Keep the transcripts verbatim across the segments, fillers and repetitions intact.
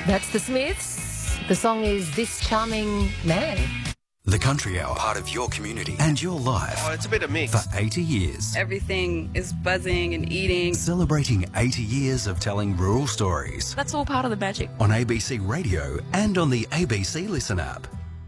That's the Smiths. The song is This Charming Man. The Country Hour, part of your community and your life. Oh, it's a bit of mix. For eighty years. Everything is buzzing and eating. Celebrating eighty years of telling rural stories. That's all part of the magic. On A B C Radio and on the A B C Listen app.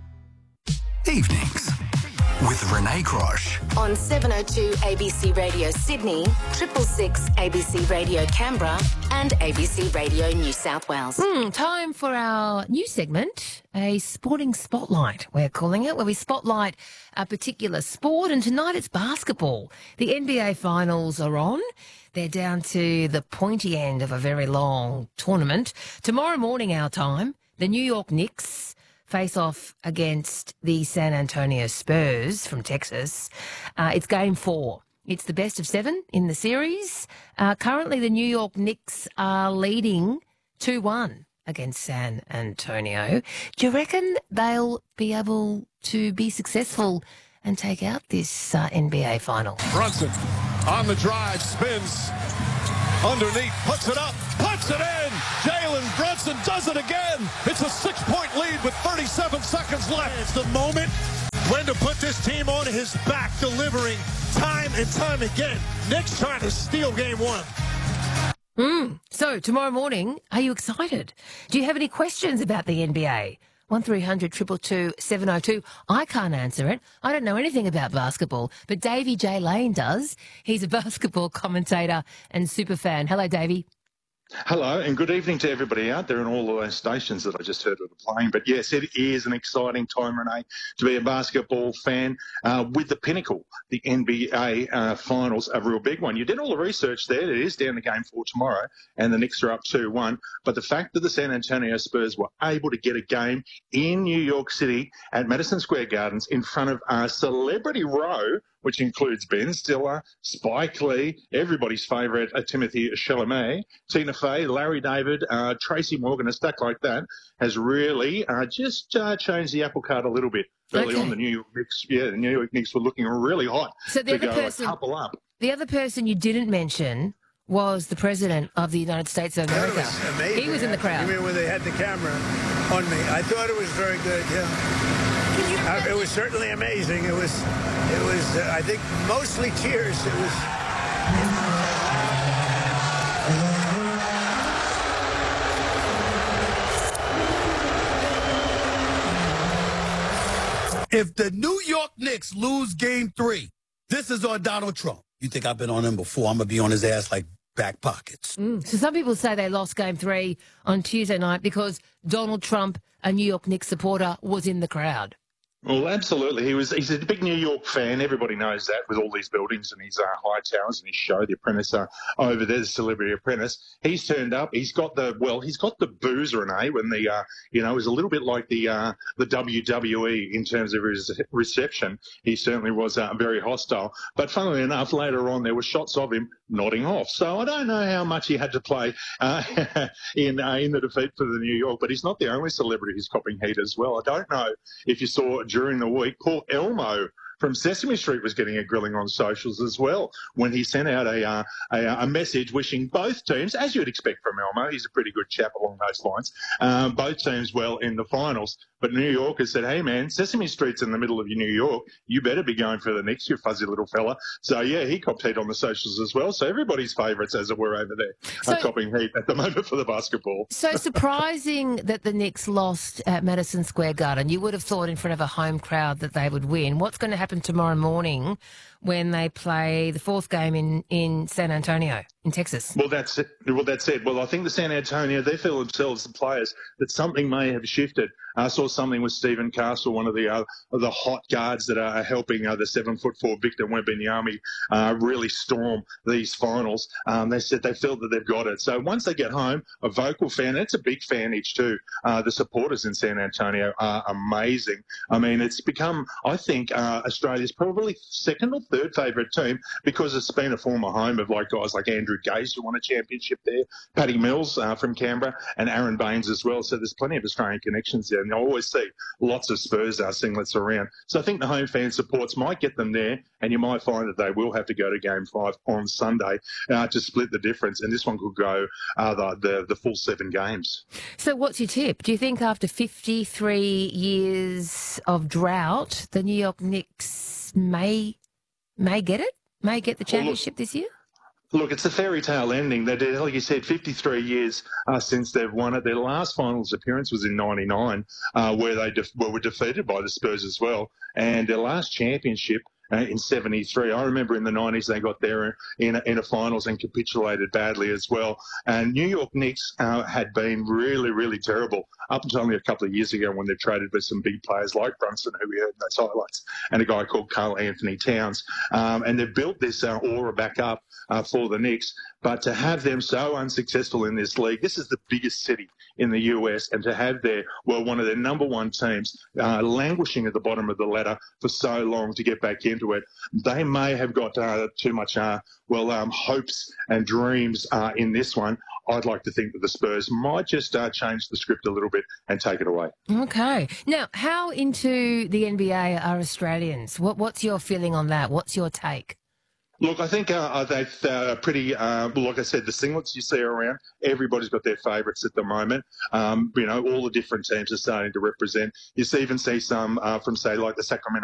Evenings with Renee Crosh. On seven oh two A B C Radio Sydney, triple six A B C Radio Canberra and A B C Radio New South Wales. Mm, time for our new segment, a sporting spotlight, we're calling it, where we spotlight a particular sport, and tonight it's basketball. The N B A finals are on. They're down to the pointy end of a very long tournament. Tomorrow morning, our time, the New York Knicks face off against the San Antonio Spurs from Texas. Uh, it's game four. It's the best of seven in the series. Uh, currently, the New York Knicks are leading two one against San Antonio. Do you reckon they'll be able to be successful and take out this uh, N B A final? Brunson on the drive, spins underneath, puts it up, puts it in. Jalen Brunson does it again. It's a six-point lead with thirty-seven seconds left. It's the moment when to put this team on his back, delivering time and time again. Knicks trying to steal game one. Mm. So, tomorrow morning, are you excited? Do you have any questions about the N B A? one three hundred two two two seven oh two. I can't answer it. I don't know anything about basketball, but Davey J. Lane does. He's a basketball commentator and super fan. Hello, Davey. Hello, and good evening to everybody out there in all of those stations that I just heard of the playing. But yes, it is an exciting time, Renee, to be a basketball fan uh, with the pinnacle, the N B A uh, finals, a real big one. You did all the research there. It is down to game four tomorrow, and the Knicks are up two one. But the fact that the San Antonio Spurs were able to get a game in New York City at Madison Square Gardens in front of a celebrity row, which includes Ben Stiller, Spike Lee, everybody's favourite, uh, Timothy Chalamet, Tina Fey, Larry David, uh, Tracy Morgan, a stack like that, has really uh, just uh, changed the apple cart a little bit. Early Okay. on, the New York Knicks, yeah, the New York Knicks were looking really hot So the to other go person- a couple up. The other person you didn't mention was the President of the United States of America. That was amazing. He was in the crowd. You mean when they had the camera on me? I thought it was very good, yeah. Uh, it was certainly amazing. It was, it was. Uh, I think mostly cheers. It was. If the New York Knicks lose game three, this is on Donald Trump. You think I've been on him before? I'm going to be on his ass like back pockets. Mm. So some people say they lost game three on Tuesday night because Donald Trump, a New York Knicks supporter, was in the crowd. Well, absolutely. He was. He's a big New York fan. Everybody knows that with all these buildings and his uh, high towers and his show, The Apprentice, uh, over there, The Celebrity Apprentice. He's turned up. He's got the well. He's got the booze, Renee. When the uh, you know, it was a little bit like the uh, the W W E in terms of his reception. He certainly was uh, very hostile. But funnily enough, later on there were shots of him nodding off. So I don't know how much he had to play uh, in uh, in the defeat for the New York. But he's not the only celebrity who's copping heat as well. I don't know if you saw during the week, Paul Elmo from Sesame Street was getting a grilling on socials as well when he sent out a, uh, a a message wishing both teams, as you'd expect from Elmo, he's a pretty good chap along those lines, um, both teams well in the finals. But New Yorkers said, hey, man, Sesame Street's in the middle of New York. You better be going for the Knicks, you fuzzy little fella. So, yeah, he copped heat on the socials as well. So everybody's favourites, as it were, over there So- are copping heat at the moment for the basketball. So surprising that the Knicks lost at Madison Square Garden. You would have thought in front of a home crowd that they would win. What's going to happen tomorrow morning when they play the fourth game in, in San Antonio, in Texas? Well, that's it. Well, that's it. Well, I think the San Antonio, they feel themselves, the players, that something may have shifted. I saw something with Stephen Castle, one of the uh, of the hot guards that are helping uh, the seven foot four Victor Wembanyama uh, really storm these finals. Um, they said they feel that they've got it. So once they get home, a vocal fan, it's a big fan each too. Uh, the supporters in San Antonio are amazing. I mean, it's become, I think, uh, Australia's probably second or third favourite team because it's been a former home of like guys like Andrew Gaze, who won a championship there, Paddy Mills uh, from Canberra, and Aaron Baines as well. So there's plenty of Australian connections there. And I always see lots of Spurs uh, singlets around. So I think the home fan supports might get them there, and you might find that they will have to go to Game five on Sunday uh, to split the difference. And this one could go uh, the, the, the full seven games. So what's your tip? Do you think after fifty-three years of drought, the New York Knicks may may get it? May get the championship well, look, this year? Look, it's a fairy tale ending. They did, like you said, fifty-three years uh, since they've won it. Their last finals appearance was in ninety-nine, uh, where they def- were defeated by the Spurs as well. And their last championship Uh, in seventy-three. I remember in the nineties they got there in a, in a finals and capitulated badly as well. And New York Knicks uh, had been really, really terrible up until only a couple of years ago when they traded with some big players like Brunson, who we heard in those highlights, and a guy called Karl Anthony Towns. Um, and they've built this uh, aura back up uh, for the Knicks. But to have them so unsuccessful in this league, this is the biggest city in the U S, and to have their, well, one of their number one teams uh, languishing at the bottom of the ladder for so long to get back into it, they may have got uh, too much, uh, well, um, hopes and dreams uh, in this one. I'd like to think that the Spurs might just uh, change the script a little bit and take it away. Okay. Now, how into the N B A are Australians? What, what's your feeling on that? What's your take? Look, I think uh, they're uh, pretty, uh, like I said, the singlets you see around, everybody's got their favourites at the moment. Um, you know, all the different teams are starting to represent. You see, even see some uh, from, say, like the Sacramento